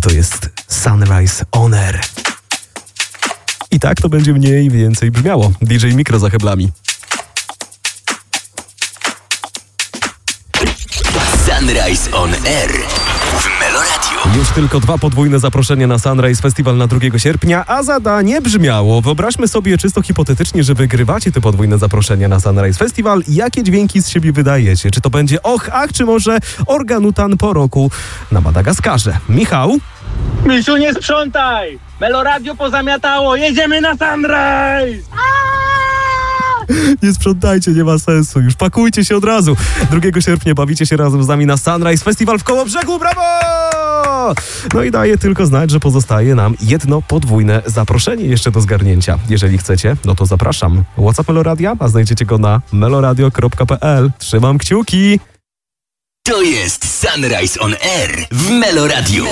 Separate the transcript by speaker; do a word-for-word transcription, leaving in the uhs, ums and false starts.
Speaker 1: To jest Sunrise On Air. I tak to będzie mniej więcej brzmiało. D J Mikro za heblami.
Speaker 2: Sunrise On Air w Meloradio.
Speaker 1: Już tylko dwa podwójne zaproszenia na Sunrise Festival na drugiego sierpnia, a zadanie brzmiało: wyobraźmy sobie czysto hipotetycznie, że wygrywacie te podwójne zaproszenia na Sunrise Festival. Jakie dźwięki z siebie wydajecie? Czy to będzie och, ach, czy może organutan po roku na Madagaskarze? Michał?
Speaker 3: Misiu, nie sprzątaj! Meloradio pozamiatało, jedziemy na Sunrise!
Speaker 1: Nie sprzątajcie, nie ma sensu. Już pakujcie się od razu. drugiego sierpnia bawicie się razem z nami na Sunrise Festival w Kołobrzegu. Brawo! No i daje tylko znać, że pozostaje nam jedno podwójne zaproszenie jeszcze do zgarnięcia. Jeżeli chcecie, no to zapraszam. WhatsApp Meloradia, a znajdziecie go na meloradio kropka p l. Trzymam kciuki.
Speaker 2: To jest Sunrise On Air w Meloradio.